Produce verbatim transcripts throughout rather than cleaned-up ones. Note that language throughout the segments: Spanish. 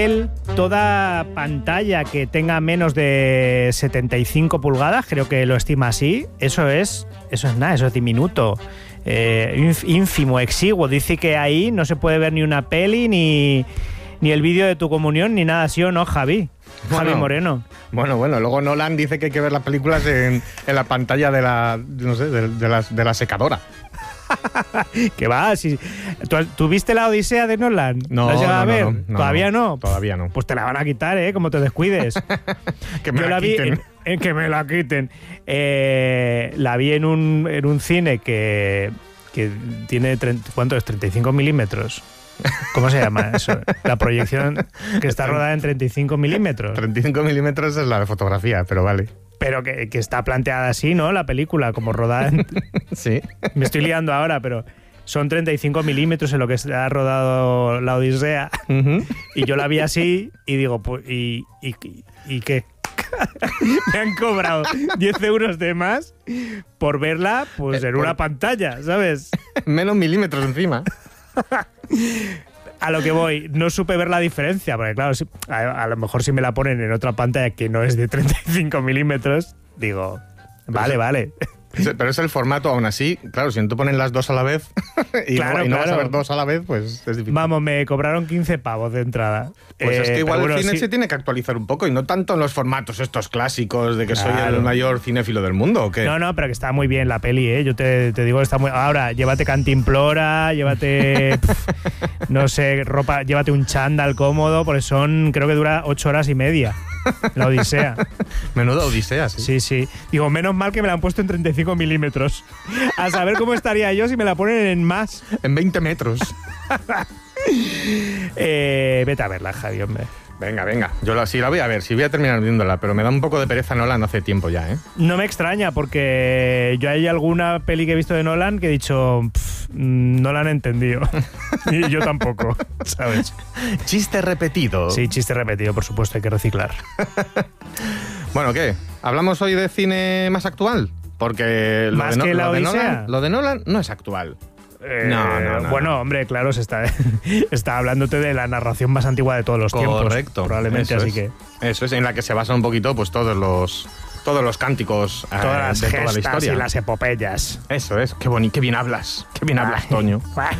él, toda pantalla que tenga menos de setenta y cinco pulgadas, creo que lo estima así, eso es, eso es nada, eso es diminuto. Eh, ínfimo, exiguo. Dice que ahí no se puede ver ni una peli, ni, ni el vídeo de tu comunión, ni nada, ¿sí o no, Javi? Bueno, Javi Moreno. Bueno, bueno, luego Nolan dice que hay que ver las películas en, en la pantalla de la, no sé, de, de, la, de la secadora. ¿Qué va? Si, ¿tú, ¿Tú viste la Odisea de Nolan? No, ¿La has llegado no, a ver? no, no, no, ¿Todavía no, no? Todavía no. Pues te la van a quitar, ¿eh? Como te descuides. Que me Yo la, la vi quiten. en, en que me la quiten. Eh, la vi en un, en un cine que, que tiene, treinta, ¿cuánto es? treinta y cinco milímetros. ¿Cómo se llama eso? La proyección que está rodada en treinta y cinco milímetros. treinta y cinco milímetros es la de fotografía, pero vale. Pero que, que está planteada así, ¿no? La película, como rodada en... Sí. Me estoy liando ahora, pero son treinta y cinco milímetros en lo que se ha rodado la Odisea. Uh-huh. Y yo la vi así y digo, pues, ¿y, y, y qué? Me han cobrado diez euros de más por verla pues en una pantalla, ¿sabes? Menos milímetros encima. A lo que voy, no supe ver la diferencia, porque claro, si, a, a lo mejor si me la ponen en otra pantalla que no es de treinta y cinco milímetros, digo, vale, vale. Pero es el formato, aún así, claro, si no te ponen las dos a la vez y, claro, no, y no claro. vas a ver dos a la vez, pues es difícil. Vamos, me cobraron quince pavos de entrada. Pues eh, es que igual bueno, el cine sí. se tiene que actualizar un poco y no tanto en los formatos estos clásicos de que Claro. soy el mayor cinéfilo del mundo, ¿o qué? No, no, pero que está muy bien la peli, ¿eh? Yo te, te digo que está muy... Ahora, llévate cantimplora, llévate... pf, no sé, ropa, llévate un chándal cómodo, porque son... Creo que dura ocho horas y media, la Odisea. Menuda odisea, sí. Sí, sí. Digo, menos mal que me la han puesto en treinta y cinco milímetros. A saber cómo estaría yo si me la ponen en más. En veinte metros. eh, vete a verla, Javi, hombre. Venga, venga. Yo la, sí la voy a ver, sí voy a terminar viéndola, pero me da un poco de pereza Nolan hace tiempo ya, ¿eh? No me extraña, porque yo hay alguna peli que he visto de Nolan que he dicho, pff, no la han entendido. Y yo tampoco, ¿sabes? Chiste repetido. Sí, chiste repetido, por supuesto, hay que reciclar. Bueno, ¿qué? ¿Hablamos hoy de cine más actual? Porque lo, ¿Más de, no, que la lo, de Odisea? Nolan, lo de Nolan no es actual. Eh, No, no, no, Bueno, no. hombre, claro, se está, está hablándote de la narración más antigua de todos los tiempos. Correcto. Probablemente, eso así es. que... Eso es, en la que se basan un poquito pues todos los todos los cánticos eh, Todas las de toda la gestas historia. y las epopeyas. Eso es, qué bonito, qué bien hablas, qué bien hablas, Toño.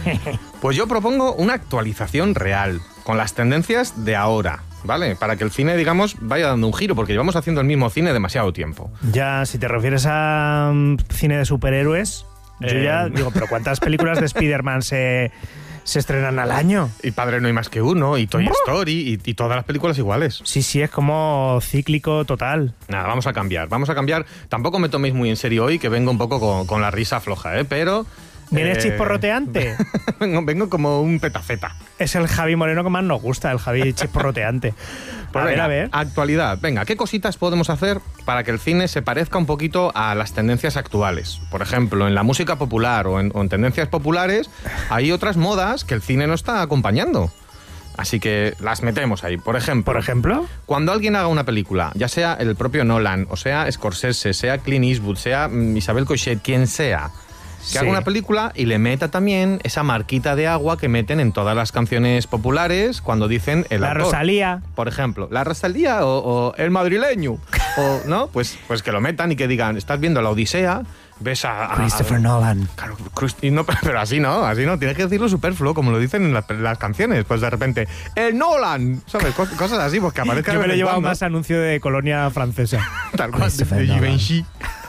Pues yo propongo una actualización real, con las tendencias de ahora, ¿vale? Para que el cine, digamos, vaya dando un giro, porque llevamos haciendo el mismo cine demasiado tiempo. Ya, si te refieres a um, cine de superhéroes, yo Eh. ya digo, pero ¿cuántas películas de Spider-Man se, se estrenan al año? Y Padre no hay más que uno, y Toy ¡Oh! Story, y, y todas las películas iguales. Sí, sí, es como cíclico total. Nada, vamos a cambiar, vamos a cambiar. Tampoco me toméis muy en serio hoy, que vengo un poco con, con la risa floja, ¿eh? Pero... ¿Vienes eh, chisporroteante? vengo, vengo como un petaceta. Es el Javi Moreno que más nos gusta, el Javi chisporroteante. Pues a ver, venga, a ver. actualidad. Venga, ¿qué cositas podemos hacer para que el cine se parezca un poquito a las tendencias actuales? Por ejemplo, en la música popular o en, o en tendencias populares hay otras modas que el cine no está acompañando. Así que las metemos ahí. Por ejemplo, ¿Por ejemplo? cuando alguien haga una película, ya sea el propio Nolan, o sea Scorsese, sea Clint Eastwood, sea mm, Isabel Coixet, quien sea, que Sí. haga una película y le meta también esa marquita de agua que meten en todas las canciones populares cuando dicen el La autor. Rosalía. Por ejemplo, la Rosalía o, o el madrileño. O, ¿no? Pues, pues que lo metan y que digan, estás viendo la Odisea, ves a... a- Christopher a- Nolan. Claro, Crist- y no, pero así no, así no, tienes que decirlo superfluo, como lo dicen en las, las canciones. Pues de repente, ¡el Nolan! ¿Sabes? Cos- Cosas así, pues que aparezca Yo de me lo he vez en llevado cuando. más anuncio de colonia francesa. Tal cual, Christopher de Nolan. Givenchy.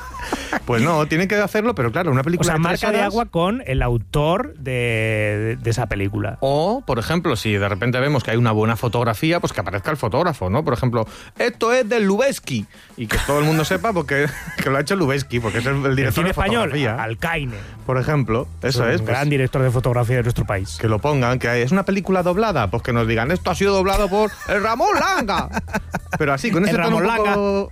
Pues no, tienen que hacerlo, pero claro, una O película sea, de tres marca de horas- agua con el autor de, de, de esa película. O, por ejemplo, si de repente vemos que hay una buena fotografía, pues que aparezca el fotógrafo, ¿no? Por ejemplo, esto es de Lubezki. Y que todo el mundo sepa porque, que lo ha hecho Lubezki, porque es el, el El director cine de español, fotografía. Alcaine. Por ejemplo, eso un es. pues, gran director de fotografía de nuestro país. que lo pongan, que es una película doblada, pues que nos digan, esto ha sido doblado por el Ramón Langa. Pero así, con El ese tono un Ramón poco...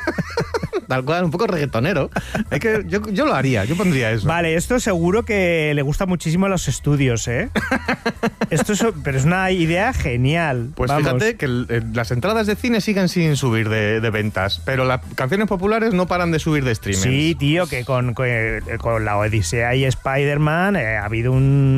Tal cual, un poco reggaetonero. Es que yo, yo lo haría, yo pondría eso. Vale, esto seguro que le gusta muchísimo a los estudios, ¿eh? Esto es, pero es una idea genial. Pues Vamos. fíjate que el- el- las entradas de cine siguen sin subir de, de ventas, pero las canciones populares no paran de subir de streaming. Sí, tío, que con, con, con la Odisea y Spider-Man eh, ha habido un